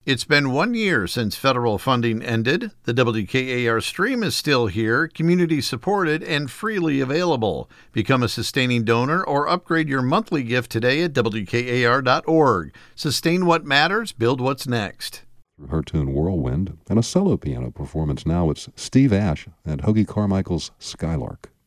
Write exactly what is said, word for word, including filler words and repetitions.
It's been one year since federal funding ended. The W K A R stream is still here, community-supported, and freely available. Become a sustaining donor or upgrade your monthly gift today at W K A R dot org. Sustain what matters, build what's next. Through her tune Whirlwind, and a solo piano performance now, it's Steve Ash and Hoagie Carmichael's Skylark.